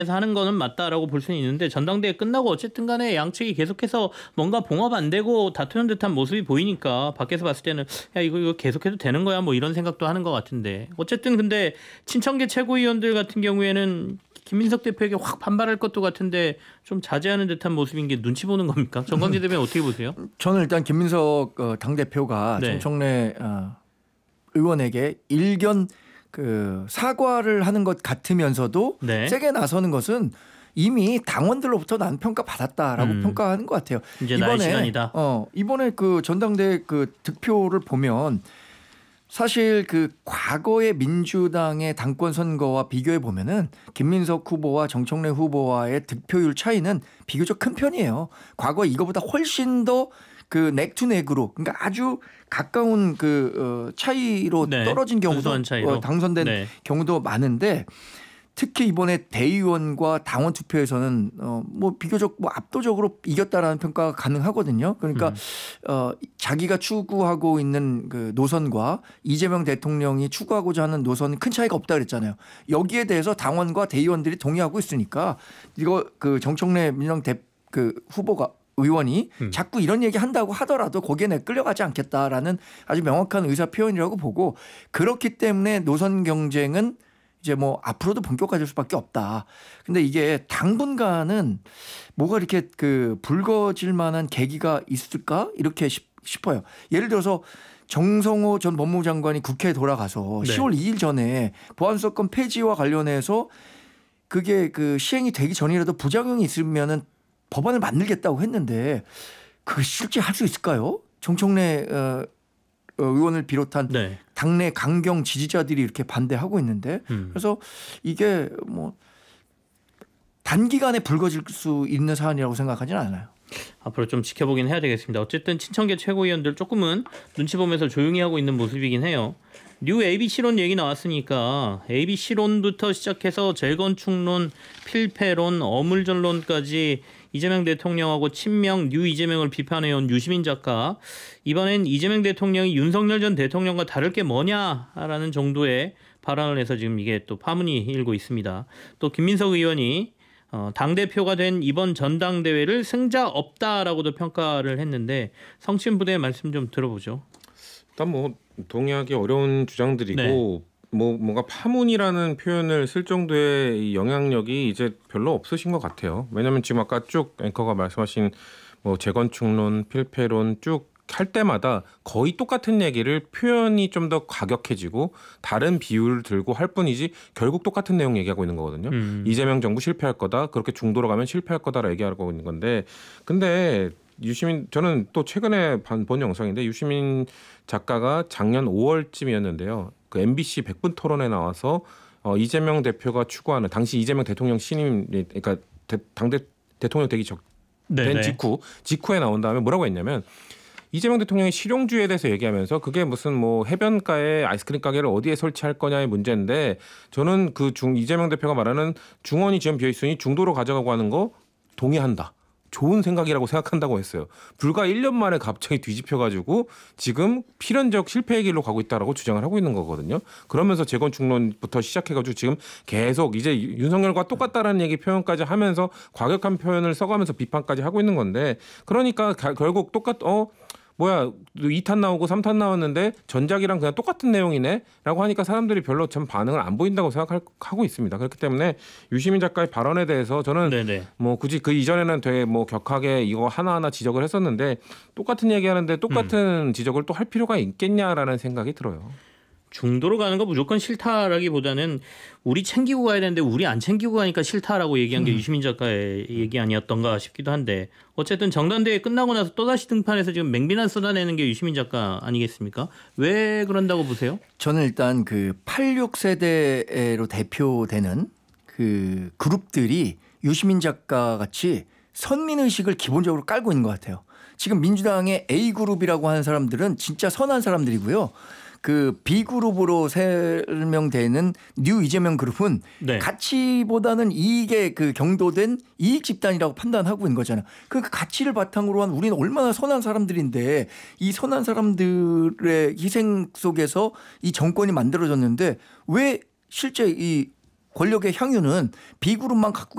해서 하는 거는 맞다라고 볼 수는 있는데 전당대회 끝나고 어쨌든 간에 양측이 계속해서 뭔가 봉합 안 되고 다투는 듯한 모습이 보이니까 밖에서 봤을 때는 야 이거 계속해도 되는 거야 뭐 이런 생각도 하는 것 같은데 어쨌든 근데 친청계 최고위원들 같은 경우에는 김민석 대표에게 확 반발할 것도 같은데 좀 자제하는 듯한 모습인 게 눈치 보는 겁니까? 정광재 대표는 어떻게 보세요? 저는 일단 김민석 당대표가 네. 정청래 의원에게 일견 사과를 하는 것 같으면서도 네. 세게 나서는 것은 이미 당원들로부터 난 평가 받았다라고 평가하는 것 같아요. 이제 나의 시간이다. 이번에 그 전당대 그 득표를 보면 사실 그 과거의 민주당의 당권 선거와 비교해 보면은 김민석 후보와 정청래 후보와의 득표율 차이는 비교적 큰 편이에요. 과거 이거보다 훨씬 더 그 넥투넥으로 그러니까 아주 가까운 차이로 네. 떨어진 경우도 당선된 네. 경우도 많은데 특히 이번에 대의원과 당원 투표에서는 뭐 비교적 뭐 압도적으로 이겼다라는 평가가 가능하거든요. 그러니까 자기가 추구하고 있는 그 노선과 이재명 대통령이 추구하고자 하는 노선은 큰 차이가 없다 그랬잖아요. 여기에 대해서 당원과 대의원들이 동의하고 있으니까 이거 그 정청래 민주당 후보가 의원이 자꾸 이런 얘기 한다고 하더라도 거기에 내 끌려가지 않겠다라는 아주 명확한 의사 표현이라고 보고 그렇기 때문에 노선 경쟁은 이제 뭐 앞으로도 본격화될 수밖에 없다. 근데 이게 당분간은 뭐가 이렇게 불거질 만한 계기가 있을까 이렇게 싶어요. 예를 들어서 정성호 전 법무부 장관이 국회에 돌아가서 네. 10월 2일 전에 보안수사권 폐지와 관련해서 그게 시행이 되기 전이라도 부작용이 있으면은 법안을 만들겠다고 했는데 그게 실제 할 수 있을까요? 정청래 의원을 비롯한 네. 당내 강경 지지자들이 이렇게 반대하고 있는데 그래서 이게 뭐 단기간에 불거질 수 있는 사안이라고 생각하지는 않아요. 앞으로 좀 지켜보긴 해야 되겠습니다. 어쨌든 친청계 최고위원들 조금은 눈치 보면서 조용히 하고 있는 모습이긴 해요. 뉴 ABC론 얘기 나왔으니까 ABC론부터 시작해서 재건축론, 필패론, 어물전론까지 이재명 대통령하고 친명 뉴 이재명을 비판해온 유시민 작가. 이번엔 이재명 대통령이 윤석열 전 대통령과 다를 게 뭐냐라는 정도의 발언을 해서 지금 이게 또 파문이 일고 있습니다. 또 김민석 의원이 당대표가 된 이번 전당대회를 승자 없다라고도 평가를 했는데 성신 부대의 말씀 좀 들어보죠. 일단 뭐 동의하기 어려운 주장들이고 네. 뭔가 파문이라는 표현을 쓸 정도의 영향력이 이제 별로 없으신 것 같아요. 왜냐하면 지금 아까 쭉 앵커가 말씀하신 뭐 재건축론, 필패론 쭉 할 때마다 거의 똑같은 얘기를 표현이 좀 더 과격해지고 다른 비율을 들고 할 뿐이지 결국 똑같은 내용 얘기하고 있는 거거든요. 이재명 정부 실패할 거다. 그렇게 중도로 가면 실패할 거다라고 얘기하고 있는 건데 근데 유시민 저는 또 최근에 본 영상인데 유시민 작가가 작년 5월쯤이었는데요. 그 MBC 100분 토론에 나와서 이재명 대표가 추구하는 당시 이재명 대통령 신임 그러니까 대통령 되기 된 직후에 나온 다음에 뭐라고 했냐면 이재명 대통령이 실용주의에 대해서 얘기하면서 그게 무슨 뭐 해변가에 아이스크림 가게를 어디에 설치할 거냐의 문제인데 저는 이재명 대표가 말하는 중원이 지금 비어 있으니 중도로 가져가고 하는 거 동의한다. 좋은 생각이라고 생각한다고 했어요. 불과 1년 만에 갑자기 뒤집혀가지고 지금 필연적 실패의 길로 가고 있다라고 주장을 하고 있는 거거든요. 그러면서 재건축론부터 시작해가지고 지금 계속 이제 윤석열과 똑같다라는 얘기 표현까지 하면서 과격한 표현을 써가면서 비판까지 하고 있는 건데 그러니까 결국 2탄 나오고 3탄 나왔는데 전작이랑 그냥 똑같은 내용이네 라고 하니까 사람들이 별로 참 반응을 안 보인다고 생각하고 있습니다. 그렇기 때문에 유시민 작가의 발언에 대해서 저는 뭐 굳이 그 이전에는 되게 뭐 격하게 이거 하나하나 지적을 했었는데 똑같은 얘기하는데 똑같은 지적을 또 할 필요가 있겠냐라는 생각이 들어요. 중도로 가는 거 무조건 싫다라기보다는 우리 챙기고 가야 되는데 우리 안 챙기고 가니까 싫다라고 얘기한 게 유시민 작가의 얘기 아니었던가 싶기도 한데 어쨌든 정당대회 끝나고 나서 또다시 등판해서 지금 맹비난 쏟아내는 게 유시민 작가 아니겠습니까? 왜 그런다고 보세요? 저는 일단 86세대로 대표되는 그룹들이 유시민 작가 같이 선민의식을 기본적으로 깔고 있는 것 같아요. 지금 민주당의 A그룹이라고 하는 사람들은 진짜 선한 사람들이고요. B그룹으로 설명되는 뉴 이재명 그룹은 가치보다는 이익에 경도된 이익 집단이라고 판단하고 있는 거잖아요. 그 가치를 바탕으로 한 우리는 얼마나 선한 사람들인데 이 선한 사람들의 희생 속에서 이 정권이 만들어졌는데 왜 실제 이 권력의 향유는 B그룹만 갖고